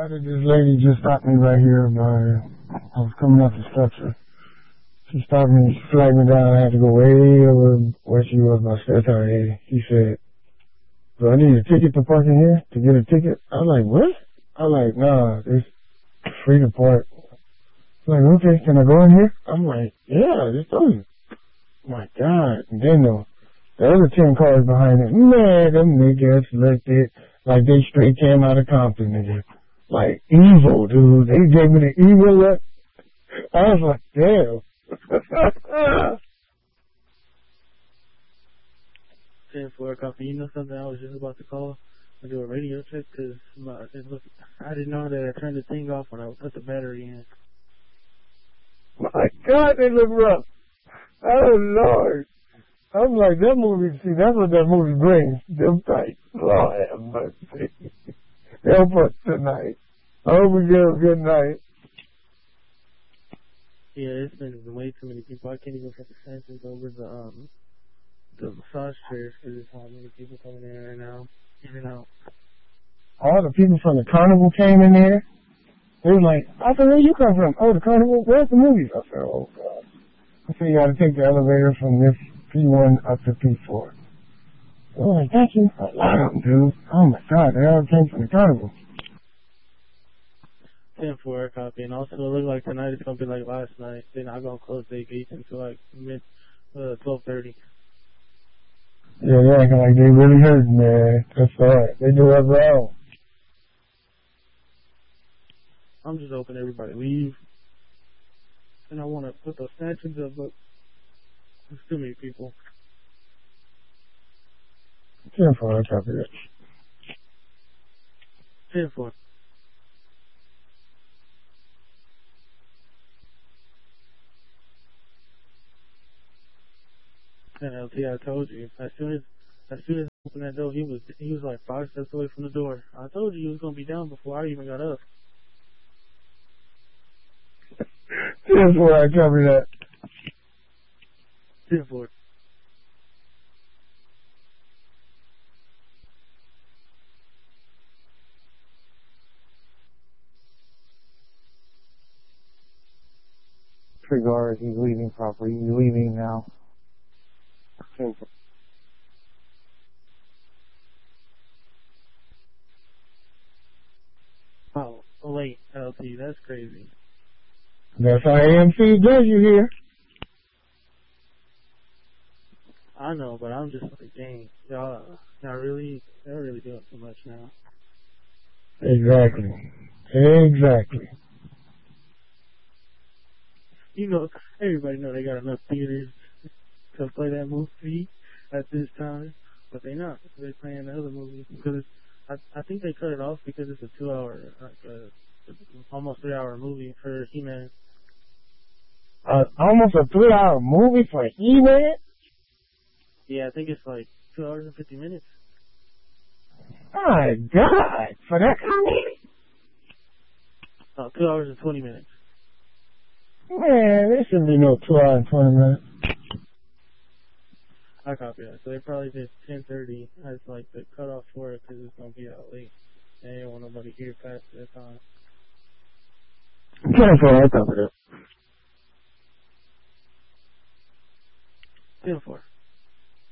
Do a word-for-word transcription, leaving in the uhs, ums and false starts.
Why did this lady just stop me right here? By, I was coming up the structure. She stopped me, she flagged me down. I had to go way over where she was, my secretary lady. He said, do I need a ticket to park in here to get a ticket? I was like, what? I was like, nah, it's free to park. She's like, okay, can I go in here? I'm like, yeah, just go in. My God. And then the, the other ten cars behind it, man, them niggas looked it like they straight came out of Compton, nigga. Like, evil, dude. They gave me the evil look. I was like, damn. ten four coffee. You know something? I was just about to call and do a radio check because I didn't know that I turned the thing off when I put the battery in. My God, they look rough. Oh, Lord. I'm like, that movie, see, that's what that movie brings. Them tight. Lord have mercy. Help us tonight. I hope we get a good night. Yeah, it's been way too many people. I can't even put the sentence over the, um, the massage chairs because there's how many people coming in right now. In and out. All the people from the carnival came in there. They were like, I said, where you come from? Oh, the carnival? Where's the movies? I said, oh, God. I said, you got to take the elevator from this P one up to P four. They're like, thank you. A lot of them, dude. Oh, my God. They all came from the carnival. ten four copy. And also, it looked like tonight is going to be like last night. They're not going to close their gates until like mid, uh, twelve thirty. Yeah, they're acting like they really hurt, man. That's all right. They do it wrong. I'm just hoping everybody leave. And I want to put those stanchions up, but there's too many people. ten four, I copy that. ten four. And L T, I told you, as soon as, as soon as I opened that door, he was, he was like five steps away from the door. I told you he was going to be down before I even got up. ten four, I copy that. ten four. Regard, he's leaving properly. He's leaving now. ten four. Oh, late, L T, that's crazy. That's how A M C does you here. I know, but I'm just like, dang, y'all, y'all really, they're really doing too much now. Exactly. Exactly. You know, everybody know they got enough theaters to play that movie at this time, but they not. They're playing the other movie because I I think they cut it off because it's a two-hour, like uh, almost three-hour movie for He-Man. Uh, almost a three-hour movie for He-Man? Yeah, I think it's like two hours and fifty minutes. My God, for that kind of movie? Oh, two hours and twenty minutes. Man, there shouldn't be no two hours and twenty minutes. I copy that. So they probably did ten thirty as like the cutoff for it because it's gonna be out late. They didn't want nobody here past that time. ten four, I copy that. ten four.